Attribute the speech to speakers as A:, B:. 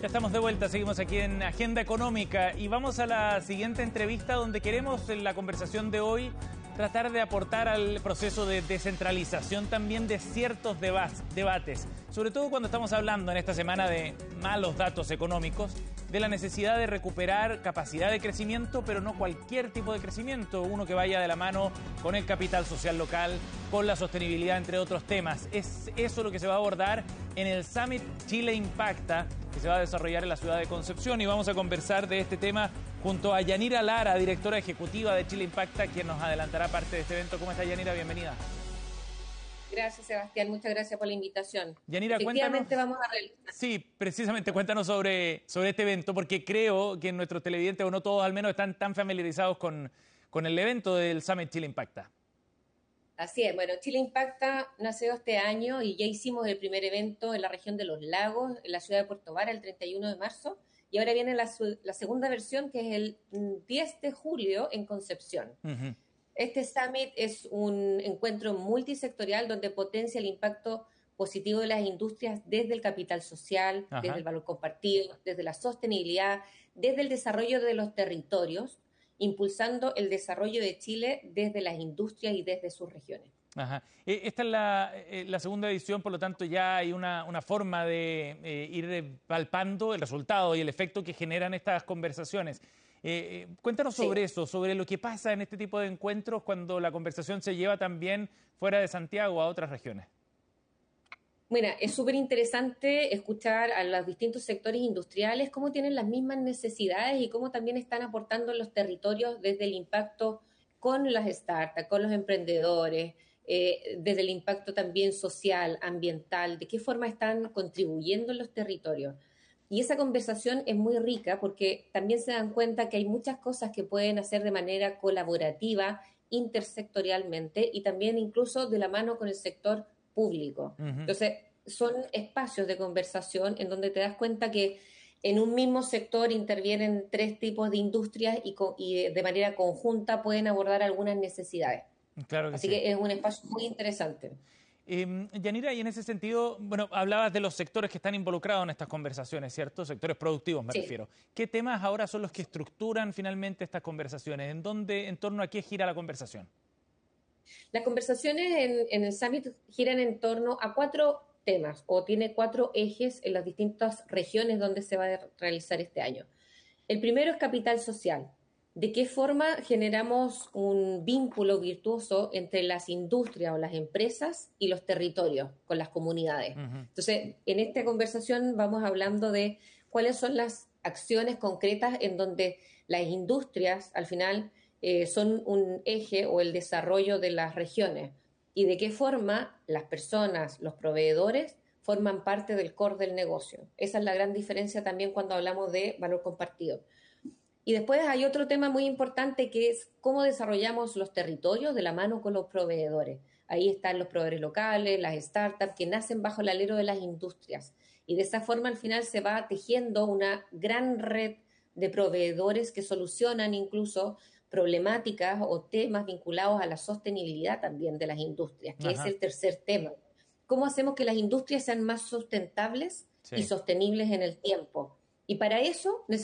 A: Ya estamos de vuelta, seguimos aquí en Agenda Económica y vamos a la siguiente entrevista donde queremos en la conversación de hoy tratar de aportar al proceso de descentralización también de ciertos debates, sobre todo cuando estamos hablando en esta semana de malos datos económicos, de la necesidad de recuperar capacidad de crecimiento, pero no cualquier tipo de crecimiento, uno que vaya de la mano con el capital social local, con la sostenibilidad, entre otros temas. Es eso lo que se va a abordar en el Summit Chile Impacta, que se va a desarrollar en la ciudad de Concepción, y vamos a conversar de este tema junto a Yanira Lara, directora ejecutiva de Chile Impacta, quien nos adelantará parte de este evento. ¿Cómo está, Yanira? Bienvenida.
B: Gracias, Sebastián. Muchas gracias por la invitación.
A: Yanira,
B: Efectivamente,
A: cuéntanos.
B: vamos a realizar.
A: Sí, precisamente, cuéntanos sobre este evento, porque creo que nuestros televidentes, o no todos al menos, están tan familiarizados con el evento del Summit Chile Impacta.
B: Así es. Bueno, Chile Impacta nació este año y ya hicimos el primer evento en la región de Los Lagos, en la ciudad de Puerto Vara, el 31 de marzo. Y ahora viene la segunda versión, que es el 10 de julio en Concepción.
A: Uh-huh.
B: Este Summit es un encuentro multisectorial donde potencia el impacto positivo de las industrias desde el capital social,
A: Ajá.
B: desde el valor compartido, desde la sostenibilidad, desde el desarrollo de los territorios, impulsando el desarrollo de Chile desde las industrias y desde sus regiones.
A: Ajá. Esta es la segunda edición, por lo tanto ya hay una forma de ir palpando el resultado y el efecto que generan estas conversaciones. Cuéntanos sobre eso, sobre lo que pasa en este tipo de encuentros cuando la conversación se lleva también fuera de Santiago a otras regiones.
B: Bueno, es súper interesante escuchar a los distintos sectores industriales cómo tienen las mismas necesidades y cómo también están aportando en los territorios desde el impacto con las startups, con los emprendedores, desde el impacto también social, ambiental, de qué forma están contribuyendo en los territorios. Y esa conversación es muy rica porque también se dan cuenta que hay muchas cosas que pueden hacer de manera colaborativa, intersectorialmente y también incluso de la mano con el sector público.
A: Uh-huh.
B: Entonces, son espacios de conversación en donde te das cuenta que en un mismo sector intervienen tres tipos de industrias y de manera conjunta pueden abordar algunas necesidades.
A: Claro que
B: Así
A: sí.
B: que es un espacio muy interesante.
A: Yanira, y en ese sentido, bueno, hablabas de los sectores que están involucrados en estas conversaciones, ¿cierto? Sectores productivos, me refiero. ¿Qué temas ahora son los que estructuran finalmente estas conversaciones? ¿En torno a qué gira la conversación?
B: Las conversaciones en el Summit giran en torno a 4 temas, o tiene 4 ejes en las distintas regiones donde se va a realizar este año. El primero es capital social. ¿De qué forma generamos un vínculo virtuoso entre las industrias o las empresas y los territorios, con las comunidades?
A: Uh-huh.
B: Entonces, en esta conversación vamos hablando de cuáles son las acciones concretas en donde las industrias, al final, son un eje o el desarrollo de las regiones y de qué forma las personas, los proveedores, forman parte del core del negocio. Esa es la gran diferencia también cuando hablamos de valor compartido. Y después hay otro tema muy importante que es cómo desarrollamos los territorios de la mano con los proveedores. Ahí están los proveedores locales, las startups que nacen bajo el alero de las industrias. Y de esa forma al final se va tejiendo una gran red de proveedores que solucionan incluso problemáticas o temas vinculados a la sostenibilidad también de las industrias, que es el tercer tema. ¿Cómo hacemos que las industrias sean más sustentables y sostenibles en el tiempo? Y para eso necesitamos